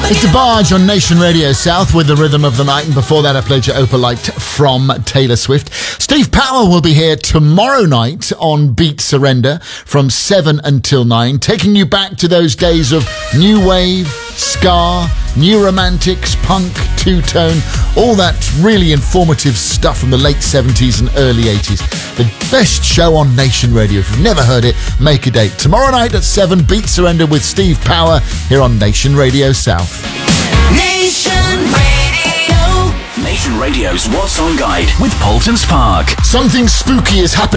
It's The Barge on Nation Radio South with the rhythm of the night, and before that I played you Opalite from Taylor Swift. Steve Power will be here tomorrow night on Beat Surrender from 7 until 9, taking you back to those days of new wave, ska, new romantics, punk, two-tone, all that really informative stuff from the late 70s and early 80s. The best show on Nation Radio. If you've never heard it, make a date. Tomorrow night at 7, Beat Surrender with Steve Power here on Nation Radio South. Nation Radio. Nation Radio's What's On Guide with Paulton Spark. Something spooky is happening